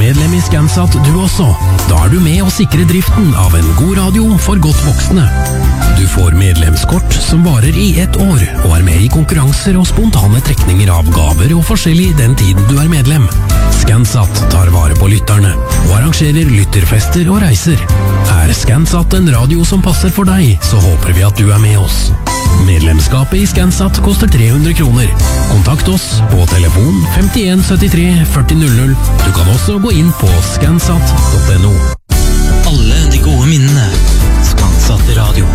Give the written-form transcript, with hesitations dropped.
medlem i Scansat du også. Da er du med å sikre driften av en god radio for godt voksne. Du får medlemskort som varer i 1 år, og er med i konkurranser og spontane trekninger av gaver og forskjellig den tiden du er medlem. Scansat tar vare på lytterne, og arrangerer lytterfester og reiser. Er Scansat en radio som passer for deg, så håper vi at du er med oss. Medlemskapet i Scansat koster 300 kroner. Kontakt oss på telefon 51 73 40 00. Du kan også gå inn på scansat.no. Alle de gode minnene. Scansat Radio.